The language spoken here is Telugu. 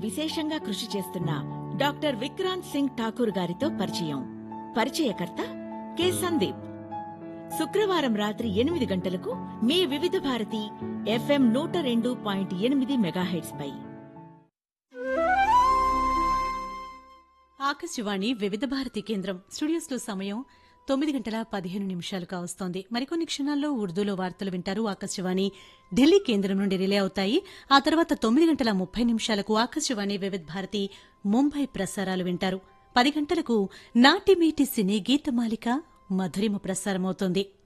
విశేషంగా కృషి చేస్తున్న డాక్టర్ విక్రాంత్ సింగ్ ఠాకూర్ గారితో పరిచయం. పరిచయకర్త కె సందీప్. శుక్రవారం రాత్రి 8 గంటలకు మీ వివిధ భారతి FM 102.8 మెగాహెర్ట్జ్ పై. ఆకాశవాణి వివిధ భారతి కేంద్రం స్టూడియోస్లో సమయం 9:15 కావస్తోంది. మరికొన్ని క్షణాల్లో ఉర్దూలో వార్తలు వింటారు. ఆకాశవాణి ఢిల్లీ కేంద్రం నుండి రిలే అవుతాయి. ఆ తర్వాత 9:30 ఆకాశవాణి వివిధ భారతి ముంబై ప్రసారాలు వింటారు. 10 గంటలకు నాటిమీటి సినీ గీతమాలిక మధురిమ ప్రసారమవుతోంది.